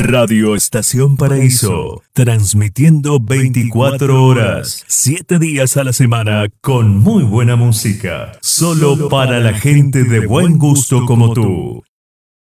Radio Estación Paraíso, transmitiendo 24 horas, 7 días a la semana, con muy buena música, solo para la gente de buen gusto como tú.